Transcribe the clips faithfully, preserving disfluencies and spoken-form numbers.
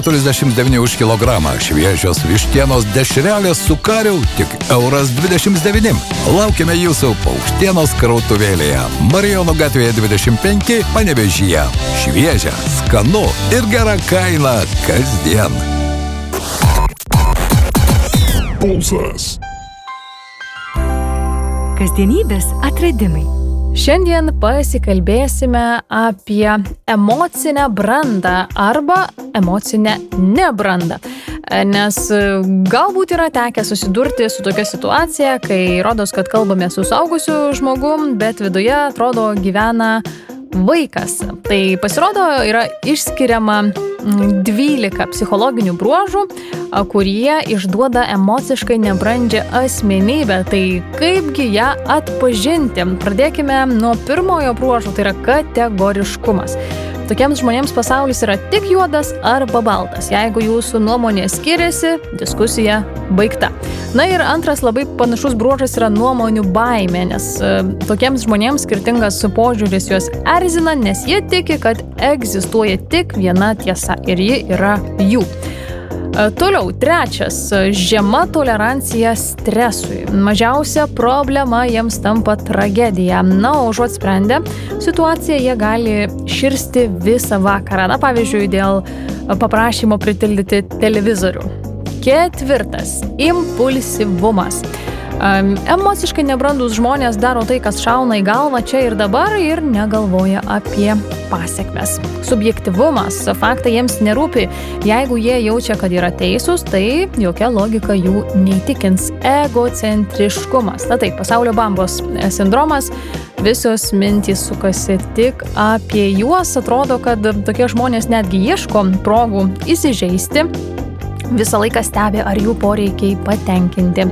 keturiasdešimt devyni už kilogramą, šviežios vištienos dešrelės su kariu tik euras dvidešimt devyni. Laukiame jūsų Paukštienos krautuvėlėje, Marijonų gatvėje dvidešimt penki, Panevėžyje. Šviežia, skanu ir gera kaina kasdien. Pulsas. Kasdienybės atradimai. Šiandien pasikalbėsime apie emocinę brandą arba emocinę nebrandą. Nes galbūt yra tekę susidurti su tokia situacija, kai rodos, kad kalbame su suaugusiu žmogum, bet viduje atrodo gyvena vaikas. Tai pasirodo yra išskiriama dvylika psichologinių bruožų, kurie išduoda emociškai nebrandžią asmenybę. Tai kaipgi ją atpažinti? Pradėkime nuo pirmojo bruožo, tai yra kategoriškumas. Tokiems žmonėms pasaulis yra tik juodas arba baltas. Jeigu jūsų nuomonė skiriasi, diskusija baigta. Na ir antras labai panašus bruožas yra nuomonių baimė, nes e, tokiems žmonėms skirtingas požiūris juos erzina, nes jie tiki, kad egzistuoja tik viena tiesa ir ji yra jų. E, toliau, trečias, žema tolerancija stresui. Mažiausia problema jiems tampa tragedija. Na, užuot sprendę situaciją, jie gali širsti visą vakarą. Na, pavyzdžiui, dėl paprašymo pritildyti televizorių. Ketvirtas, impulsyvumas. Um, emociškai nebrandus žmonės daro tai, kas šauna į galvą čia ir dabar ir negalvoja apie pasekmes. Subjektyvumas, faktai jiems nerūpi. Jeigu jie jaučia, kad yra teisūs, tai jokia logika jų neįtikins. Egocentriškumas. Na taip, pasaulio bambos sindromas. Visos mintys sukasi tik apie juos. Atrodo, kad tokie žmonės netgi ieško progų įsižeisti. Visą laiką stebi, ar jų poreikiai patenkinti.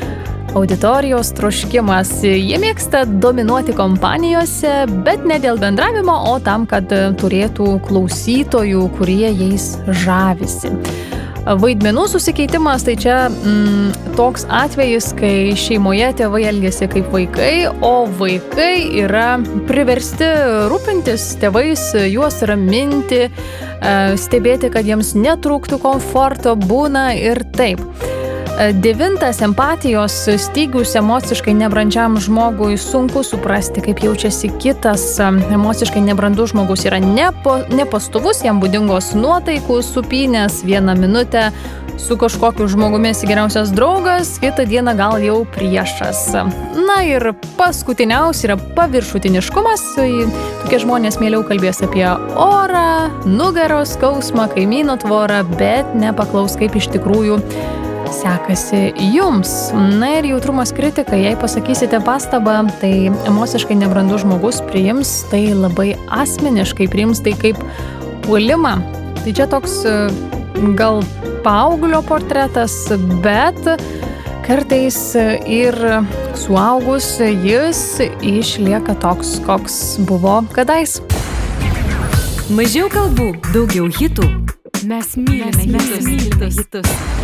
Auditorijos troškimas. Jie mėgsta dominuoti kompanijose, bet ne dėl bendravimo, o tam, kad turėtų klausytojų, kurie jais žavisi. Vaidmenų susikeitimas, tai čia mm, toks atvejis, kai šeimoje tėvai elgiasi kaip vaikai, o vaikai yra priversti rūpintis tėvais, juos raminti, stebėti, kad jiems netrūktų komforto, būna ir taip. Devintas, empatijos stygius. Emociškai nebrandžiam žmogui sunku suprasti, kaip jaučiasi kitas. Emociškai nebrandus žmogus yra nepo, nepastovus, jam būdingos nuotaikų supynės. Vieną minutę su kažkokiu žmogumi esi geriausias draugas, kitą dieną gal jau priešas. Na ir paskutiniausia yra paviršutiniškumas. Tokie žmonės mieliau kalbės apie orą, nugaros skausmą, kaimyno tvorą, bet nepaklaus, kaip iš tikrųjų sekasi jums. Na ir jautrumas kritika, jei pasakysite pastabą, tai emociškai nebrandus žmogus priims tai labai asmeniškai, priims tai kaip puolimą. Tai čia toks gal paauglio portretas, bet kartais ir suaugus jis išlieka toks, koks buvo kadais. Mažiau kalbų, daugiau hitų. Mes mylime, mes mylime hitus.